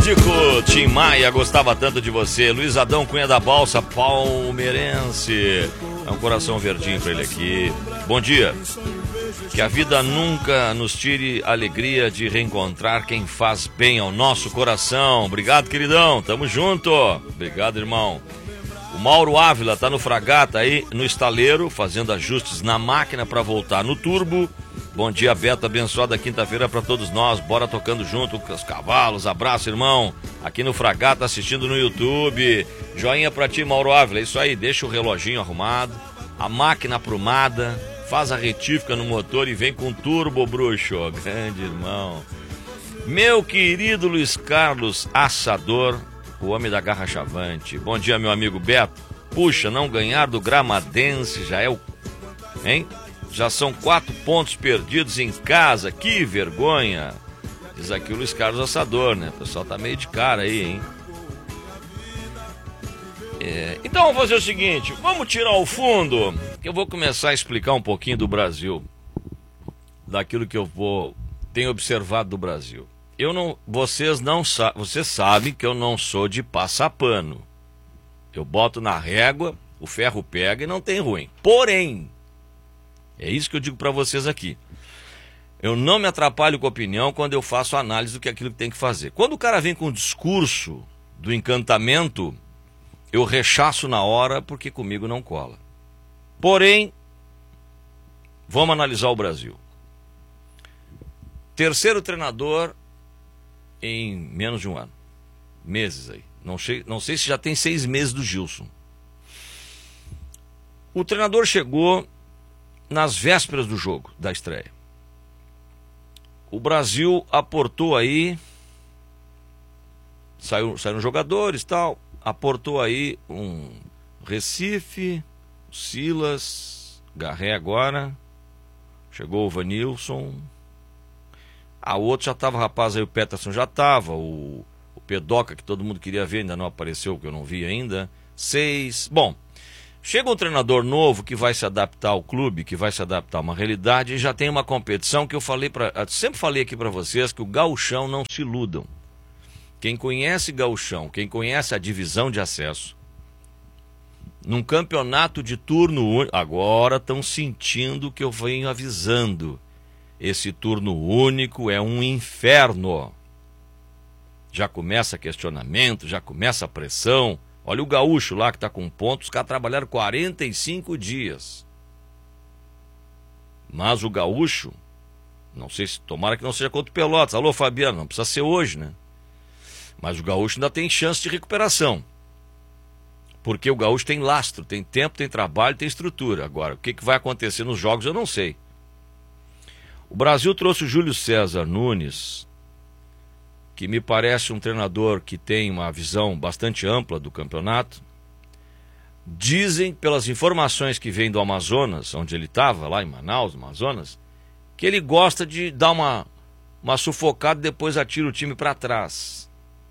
Tico, Tim Maia, gostava tanto de você. Luiz Adão Cunha da Balsa, palmeirense. É um coração verdinho pra ele aqui. Bom dia. Que a vida nunca nos tire a alegria de reencontrar quem faz bem ao nosso coração. Obrigado, queridão. Tamo junto. Obrigado, irmão. O Mauro Ávila tá no Fragata aí, no estaleiro, fazendo ajustes na máquina pra voltar no turbo. Bom dia, Beto, abençoada quinta-feira pra todos nós. Bora tocando junto com os cavalos. Abraço, irmão. Aqui no Fragata, assistindo no YouTube. Joinha pra ti, Mauro Ávila. É isso aí, deixa o reloginho arrumado, a máquina aprumada, faz a retífica no motor e vem com turbo, bruxo. Grande irmão. Meu querido Luiz Carlos Assador, o homem da garra chavante. Bom dia, meu amigo Beto. Puxa, não ganhar do Gramadense já é o... Hein? Já são 4 pontos perdidos em casa. Que vergonha. Diz aqui o Luiz Carlos Assador, né? O pessoal tá meio de cara aí, hein? Então vamos fazer o seguinte. Vamos tirar o fundo, que eu vou começar a explicar um pouquinho do Brasil. Daquilo que tenho observado do Brasil. Vocês sabem que eu não sou de passar pano. Eu boto na régua, o ferro pega e não tem ruim. Porém, é isso que eu digo para vocês aqui. Eu não me atrapalho com a opinião quando eu faço análise do que é aquilo que tem que fazer. Quando o cara vem com o discurso do encantamento, eu rechaço na hora porque comigo não cola. Porém, vamos analisar o Brasil. Terceiro treinador em menos de um ano. Meses aí. Não sei se já tem 6 meses do Gilson. O treinador chegou nas vésperas do jogo, da estreia. O Brasil aportou aí, saíram jogadores e tal, aportou aí um Recife, Silas, Garré agora, chegou o Vanilson, o outro já estava, rapaz, aí o Peterson já estava, o Pedoca, que todo mundo queria ver, ainda não apareceu, que eu não vi ainda, 6, bom... Chega um treinador novo que vai se adaptar ao clube, que vai se adaptar a uma realidade, e já tem uma competição que eu sempre falei aqui para vocês, que o gauchão não se iludam. Quem conhece gauchão, quem conhece a divisão de acesso, num campeonato de turno único, agora estão sentindo o que eu venho avisando. Esse turno único é um inferno. Já começa questionamento, já começa a pressão. Olha o gaúcho lá que está com pontos, os caras trabalharam 45 dias. Mas o gaúcho, não sei se, tomara que não seja contra o Pelotas. Alô, Fabiano, não precisa ser hoje, né? Mas o gaúcho ainda tem chance de recuperação. Porque o gaúcho tem lastro, tem tempo, tem trabalho, tem estrutura. Agora, o que vai acontecer nos jogos eu não sei. O Brasil trouxe o Júlio César Nunes, que me parece um treinador que tem uma visão bastante ampla do campeonato. Dizem, pelas informações que vêm do Amazonas, onde ele estava, lá em Manaus, Amazonas, que ele gosta de dar uma sufocada e depois atira o time para trás.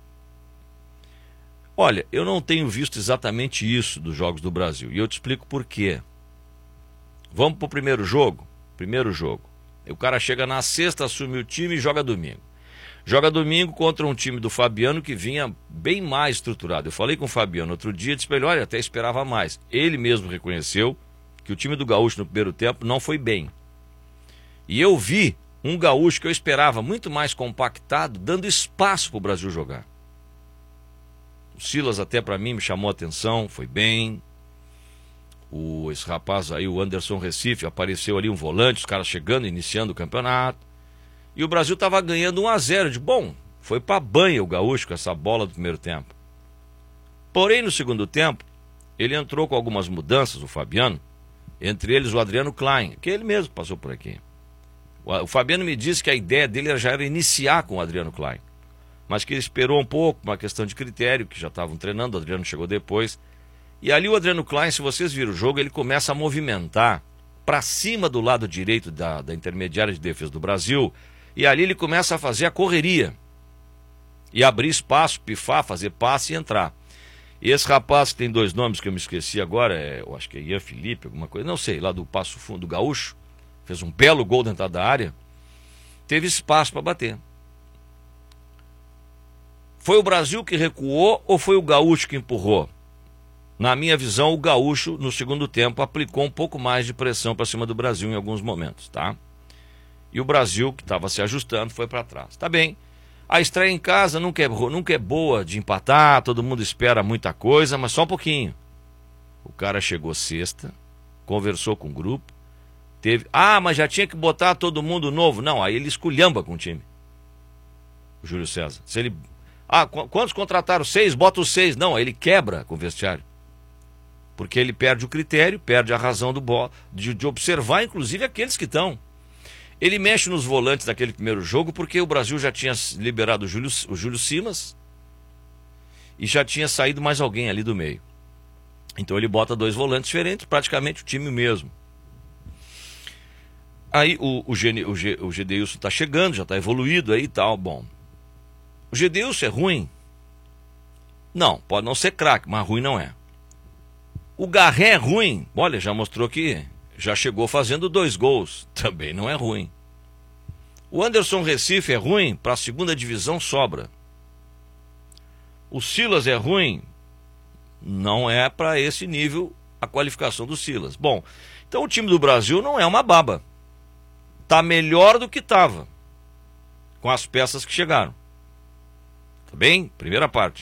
Olha, eu não tenho visto exatamente isso dos jogos do Brasil, e eu te explico por quê. Vamos para o primeiro jogo? Primeiro jogo. O cara chega na sexta, assume o time e joga domingo. Joga domingo contra um time do Fabiano que vinha bem mais estruturado. Eu falei com o Fabiano outro dia, disse para ele, olha, até esperava mais. Ele mesmo reconheceu que o time do Gaúcho no primeiro tempo não foi bem. E eu vi um Gaúcho que eu esperava muito mais compactado, dando espaço para o Brasil jogar. O Silas até para mim me chamou a atenção, foi bem. Esse rapaz aí, o Anderson Recife, apareceu ali um volante, os caras chegando, iniciando o campeonato. E o Brasil estava ganhando 1-0. De bom, foi para banha o gaúcho com essa bola do primeiro tempo. Porém, no segundo tempo, ele entrou com algumas mudanças, o Fabiano, entre eles o Adriano Klein, que ele mesmo passou por aqui. O Fabiano me disse que a ideia dele já era iniciar com o Adriano Klein, mas que ele esperou um pouco, uma questão de critério, que já estavam treinando, o Adriano chegou depois. E ali o Adriano Klein, se vocês viram o jogo, ele começa a movimentar para cima do lado direito da intermediária de defesa do Brasil. E ali ele começa a fazer a correria. E abrir espaço, pifar, fazer passe e entrar. E esse rapaz que tem 2 nomes que eu me esqueci agora, eu acho que é Ian Felipe, alguma coisa, não sei, lá do Passo Fundo do Gaúcho, fez um belo gol dentro da área, teve espaço para bater. Foi o Brasil que recuou ou foi o Gaúcho que empurrou? Na minha visão, o Gaúcho, no segundo tempo, aplicou um pouco mais de pressão para cima do Brasil em alguns momentos, tá? E o Brasil, que estava se ajustando, foi para trás. Tá bem. A estreia em casa nunca é boa de empatar, todo mundo espera muita coisa, mas só um pouquinho. O cara chegou sexta, conversou com o grupo, teve... Ah, mas já tinha que botar todo mundo novo. Não, aí ele esculhamba com o time. O Júlio César. Se ele... Ah, quantos contrataram? 6, bota os 6. Não, aí ele quebra com o vestiário. Porque ele perde o critério, perde a razão de observar, inclusive, aqueles que estão. Ele mexe nos volantes daquele primeiro jogo porque o Brasil já tinha liberado o Júlio Simas e já tinha saído mais alguém ali do meio. Então ele bota 2 volantes diferentes, praticamente o time mesmo. Aí o Gedeilson está chegando, já está evoluído aí e tal. Bom, o Gedeilson é ruim? Não, pode não ser craque, mas ruim não é. O Garré é ruim? Olha, já mostrou que já chegou fazendo 2 gols. Também não é ruim. O Anderson Recife é ruim? Para a segunda divisão sobra. O Silas é ruim? Não é para esse nível a qualificação do Silas. Bom, então o time do Brasil não é uma baba. Está melhor do que estava com as peças que chegaram. Tá bem? Primeira parte.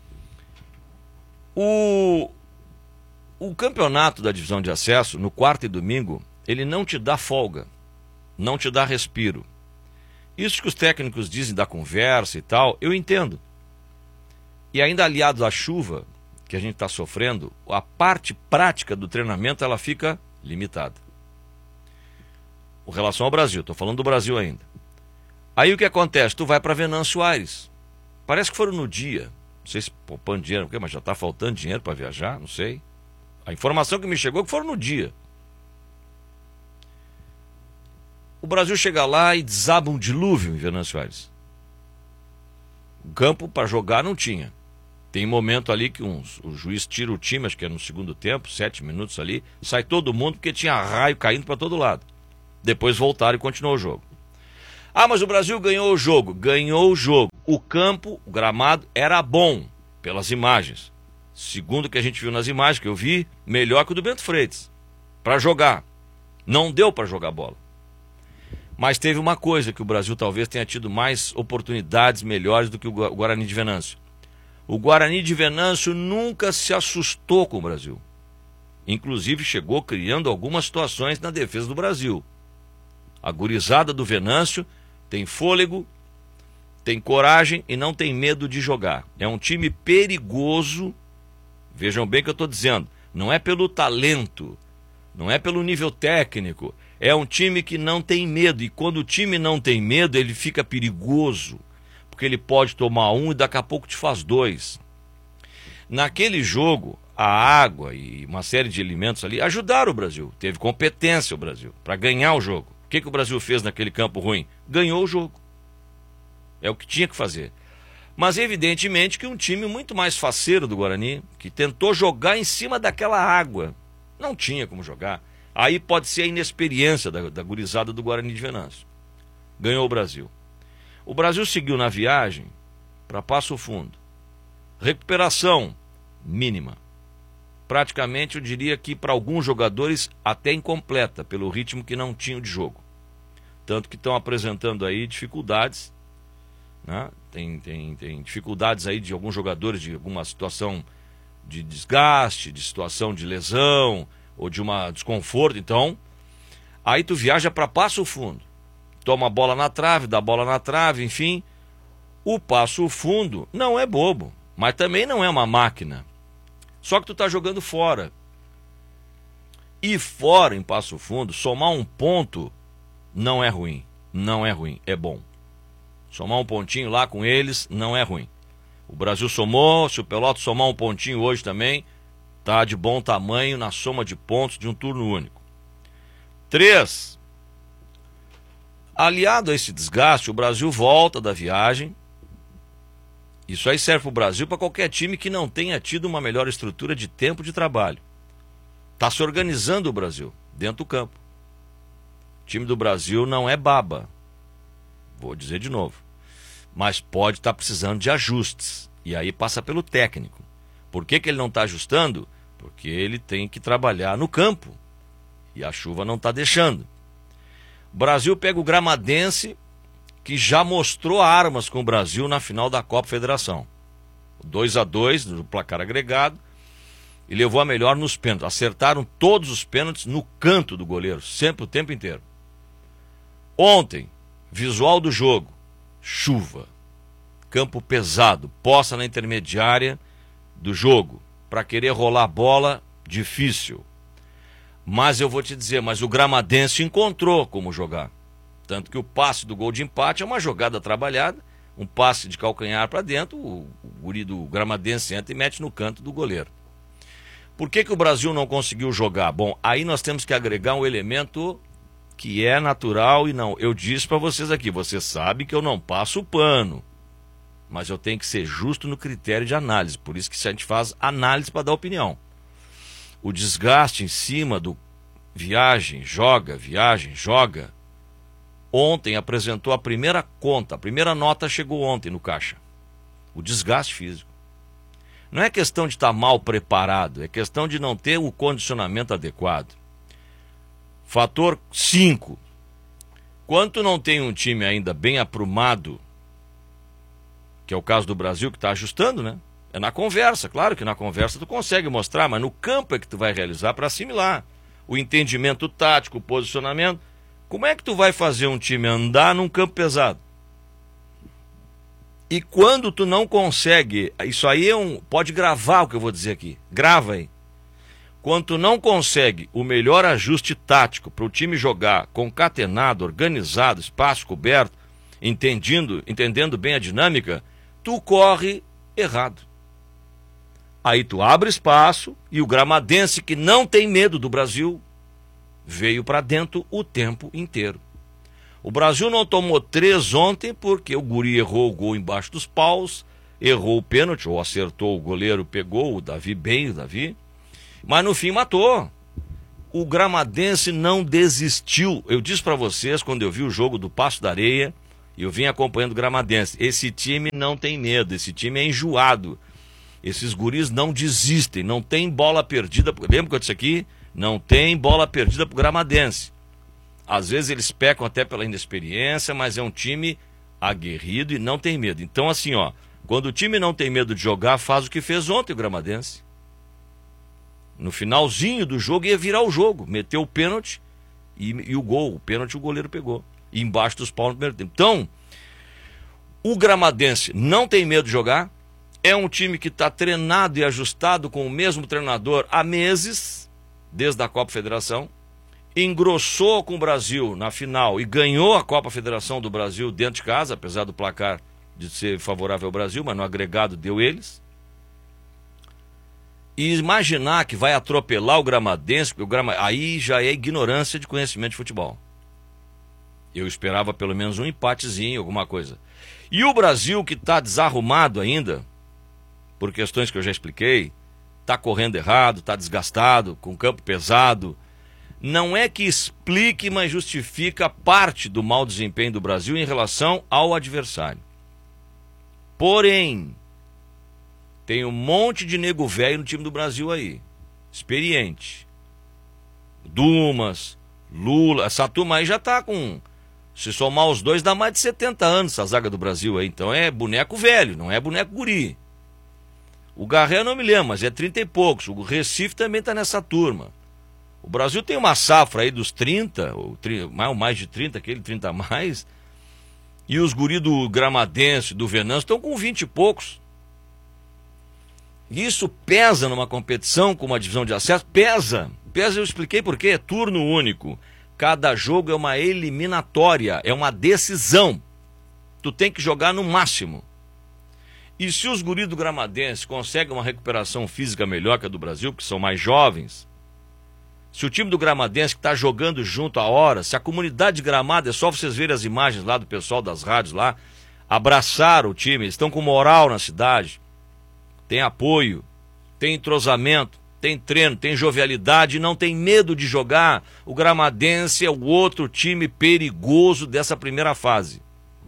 O campeonato da divisão de acesso, no quarto e domingo, ele não te dá folga, não te dá respiro. Isso que os técnicos dizem da conversa e tal, eu entendo. E ainda aliado à chuva que a gente está sofrendo, a parte prática do treinamento ela fica limitada. Com relação ao Brasil, estou falando do Brasil ainda. Aí o que acontece? Tu vai para Venâncio Aires. Parece que foram no dia, não sei se poupando dinheiro, mas já está faltando dinheiro para viajar, não sei. A informação que me chegou é que foram no dia. O Brasil chega lá e desaba um dilúvio em Venâncio Aires. O campo para jogar não tinha. Tem momento ali que o juiz tira o time, acho que é no segundo tempo, 7 minutos ali, sai todo mundo porque tinha raio caindo para todo lado. Depois voltaram e continuou o jogo. Ah, mas o Brasil ganhou o jogo. Ganhou o jogo. O campo, o gramado, era bom, pelas imagens. Segundo o que a gente viu nas imagens que eu vi, melhor que o do Bento Freitas. Para jogar. Não deu para jogar bola. Mas teve uma coisa que o Brasil talvez tenha tido mais oportunidades melhores do que o Guarani de Venâncio. O Guarani de Venâncio nunca se assustou com o Brasil. Inclusive chegou criando algumas situações na defesa do Brasil. A gurizada do Venâncio tem fôlego, tem coragem e não tem medo de jogar. É um time perigoso. Vejam bem o que eu estou dizendo. Não é pelo talento, não é pelo nível técnico. É um time que não tem medo. E quando o time não tem medo, ele fica perigoso. Porque ele pode tomar um e daqui a pouco te faz 2. Naquele jogo, a água e uma série de elementos ali ajudaram o Brasil. Teve competência o Brasil para ganhar o jogo. O que o Brasil fez naquele campo ruim? Ganhou o jogo. É o que tinha que fazer. Mas evidentemente que um time muito mais faceiro do Guarani, que tentou jogar em cima daquela água, não tinha como jogar. Aí pode ser a inexperiência da gurizada do Guarani de Venâncio. Ganhou o Brasil. O Brasil seguiu na viagem para Passo Fundo. Recuperação mínima. Praticamente eu diria que para alguns jogadores até incompleta, pelo ritmo que não tinham de jogo. Tanto que estão apresentando aí dificuldades, né? Tem dificuldades aí de alguns jogadores de alguma situação de desgaste, de situação de lesão ou de uma desconforto. Então, aí tu viaja para Passo Fundo, toma a bola na trave, dá a bola na trave, enfim. O Passo Fundo não é bobo, mas também não é uma máquina. Só que tu tá jogando fora. E fora em Passo Fundo, somar um ponto não é ruim. Não é ruim, é bom. Somar um pontinho lá com eles não é ruim. O Brasil somou, se o Pelotas somar um pontinho hoje também, tá de bom tamanho na soma de pontos de um turno único. 3. Aliado a esse desgaste, o Brasil volta da viagem. Isso aí serve para o Brasil, para qualquer time que não tenha tido uma melhor estrutura de tempo de trabalho. Está se organizando o Brasil dentro do campo. O time do Brasil não é baba. Vou dizer de novo. mas pode estar precisando de ajustes. E aí passa pelo técnico. Por que ele não está ajustando? Porque ele tem que trabalhar no campo. E a chuva não está deixando. O Brasil pega o Gramadense, que já mostrou armas com o Brasil na final da Copa Federação. 2-2 no placar agregado. E levou a melhor nos pênaltis. Acertaram todos os pênaltis no canto do goleiro, sempre o tempo inteiro. Ontem, visual do jogo, chuva, campo pesado, poça na intermediária do jogo. Para querer rolar a bola, difícil. Mas eu vou te dizer, mas o Gramadense encontrou como jogar. Tanto que o passe do gol de empate é uma jogada trabalhada, um passe de calcanhar para dentro, o guri do Gramadense entra e mete no canto do goleiro. Por que o Brasil não conseguiu jogar? Bom, aí nós temos que agregar um elemento que é natural e não. Eu disse para vocês aqui, vocês sabem que eu não passo o pano, mas eu tenho que ser justo no critério de análise, por isso que a gente faz análise para dar opinião. O desgaste em cima do viagem, joga, ontem apresentou a primeira conta, a primeira nota chegou ontem no caixa. O desgaste físico. Não é questão de estar mal preparado, é questão de não ter o condicionamento adequado. Fator 5. Quando não tem um time ainda bem aprumado, que é o caso do Brasil, que está ajustando, né? É na conversa, claro que na conversa tu consegue mostrar, mas no campo é que tu vai realizar para assimilar. O entendimento tático, o posicionamento. Como é que tu vai fazer um time andar num campo pesado? E quando tu não consegue, isso aí pode gravar o que eu vou dizer aqui, grava aí. Quando tu não consegue o melhor ajuste tático para o time jogar concatenado, organizado, espaço coberto, entendendo bem a dinâmica, tu corre errado. Aí tu abre espaço e o Gramadense, que não tem medo do Brasil, veio para dentro o tempo inteiro. O Brasil não tomou 3 ontem porque o guri errou o gol embaixo dos paus, errou o pênalti, ou acertou o goleiro, pegou o Davi bem, mas no fim matou. O Gramadense não desistiu. Eu disse para vocês, quando eu vi o jogo do Paço da Areia, e eu vim acompanhando o Gramadense, esse time não tem medo, esse time é enjoado. Esses guris não desistem, não tem bola perdida. Lembra que eu disse aqui? Não tem bola perdida pro Gramadense. Às vezes eles pecam até pela inexperiência, mas é um time aguerrido e não tem medo. Então assim, ó, quando o time não tem medo de jogar, faz o que fez ontem o Gramadense. No finalzinho do jogo ia virar o jogo, meteu o pênalti e o gol, o pênalti o goleiro pegou. E embaixo dos paus no primeiro tempo. Então, o Gramadense não tem medo de jogar, é um time que está treinado e ajustado com o mesmo treinador há meses, desde a Copa Federação. Engrossou com o Brasil na final e ganhou a Copa Federação do Brasil dentro de casa, apesar do placar de ser favorável ao Brasil, mas no agregado deu eles. E imaginar que vai atropelar o Gramadense, porque aí já é ignorância de conhecimento de futebol. Eu esperava pelo menos um empatezinho, alguma coisa. E o Brasil, que está desarrumado ainda, por questões que eu já expliquei, está correndo errado, está desgastado, com campo pesado. Não é que explique, mas justifica parte do mau desempenho do Brasil em relação ao adversário. Porém, tem um monte de nego velho no time do Brasil aí, experiente. Dumas, Lula, essa turma aí já tá com, se somar os dois, dá mais de 70 anos essa zaga do Brasil aí. Então é boneco velho, não é boneco guri. O Garré eu não me lembro, mas é 30 e poucos. O Recife também tá nessa turma. O Brasil tem uma safra aí dos 30, ou mais de 30, aquele 30 a mais. E os guri do Gramadense, do Venâncio, estão com 20 e poucos. Isso pesa numa competição com uma divisão de acesso? Pesa, eu expliquei por quê. É turno único. Cada jogo é uma eliminatória, é uma decisão. Tu tem que jogar no máximo. E se os guris do Gramadense conseguem uma recuperação física melhor que a do Brasil, porque são mais jovens, se o time do Gramadense que está jogando junto a hora, se a comunidade de Gramado, é só vocês verem as imagens lá do pessoal das rádios lá, abraçaram o time, eles estão com moral na cidade, tem apoio, tem entrosamento, tem treino, tem jovialidade, não tem medo de jogar. O Gramadense é o outro time perigoso dessa primeira fase.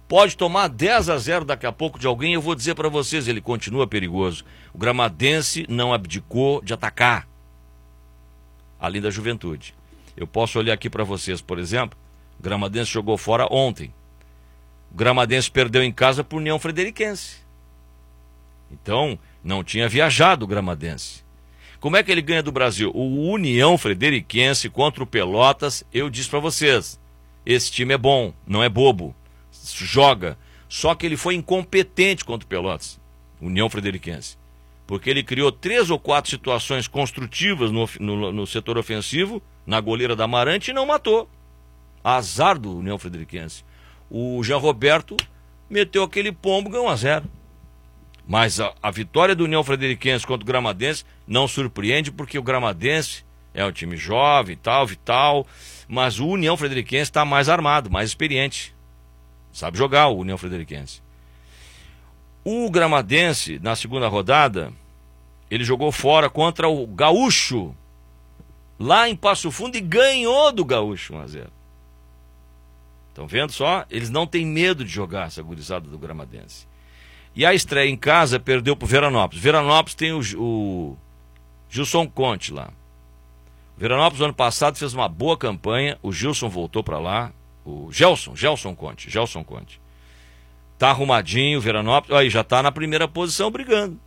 Pode tomar 10-0 daqui a pouco de alguém, eu vou dizer para vocês, ele continua perigoso. O Gramadense não abdicou de atacar, além da Juventude. Eu posso olhar aqui para vocês, por exemplo, o Gramadense jogou fora ontem. O Gramadense perdeu em casa por União Frederiquense. Então, não tinha viajado o Gramadense. Como é que ele ganha do Brasil? O União Frederiquense contra o Pelotas, eu disse para vocês, esse time é bom, não é bobo, joga. Só que ele foi incompetente contra o Pelotas, União Frederiquense. Porque ele criou 3 ou 4 situações construtivas no setor ofensivo, na goleira da Amarante, e não matou. Azar do União Frederiquense. O Jean Roberto meteu aquele pombo, ganhou 1-0. Mas a vitória do União Frederiquense contra o Gramadense não surpreende, porque o Gramadense é um time jovem, tal, vital, mas o União Frederiquense está mais armado, mais experiente. Sabe jogar o União Frederiquense. O Gramadense, na segunda rodada, ele jogou fora contra o Gaúcho, lá em Passo Fundo, e ganhou do Gaúcho 1-0. Estão vendo só? Eles não têm medo de jogar, essa gurizada do Gramadense. E a estreia em casa perdeu para o Veranópolis. Veranópolis tem o Gilson Conte lá. O Veranópolis, ano passado, fez uma boa campanha. O Gilson voltou para lá. O Gelson Conte. Tá arrumadinho o Veranópolis. Aí já tá na primeira posição brigando.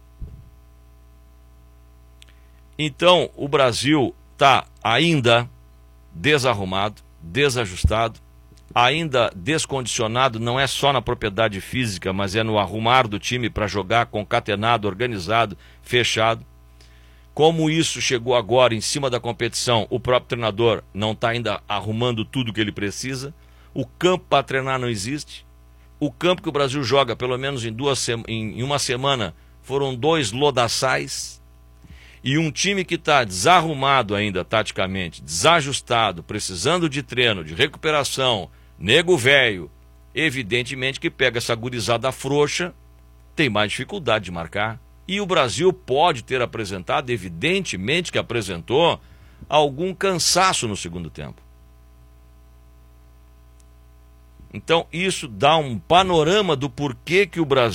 Então, o Brasil tá ainda desarrumado, desajustado, ainda descondicionado, não é só na propriedade física, mas é no arrumar do time para jogar concatenado, organizado, fechado. Como isso chegou agora em cima da competição, o próprio treinador não está ainda arrumando tudo que ele precisa. O campo para treinar não existe. O campo que o Brasil joga, pelo menos em uma semana, foram 2 lodaçais. E um time que está desarrumado ainda taticamente, desajustado, precisando de treino, de recuperação, nego velho, evidentemente que pega essa gurizada frouxa, tem mais dificuldade de marcar. E o Brasil pode ter apresentado, evidentemente que apresentou, algum cansaço no segundo tempo. Então isso dá um panorama do porquê que o Brasil